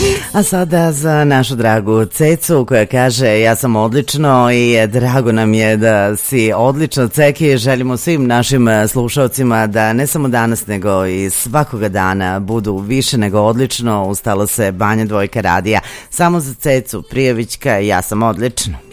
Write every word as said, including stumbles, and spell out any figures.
A sada za našu dragu Cecu koja kaže ja sam odlično i drago nam je da si odlično, Ceki. Želimo svim našim slušalcima da ne samo danas nego i svakoga dana budu više nego odlično. Ustala se Banja Dvojka radija samo za Cecu Prijevićka, ja sam odlično.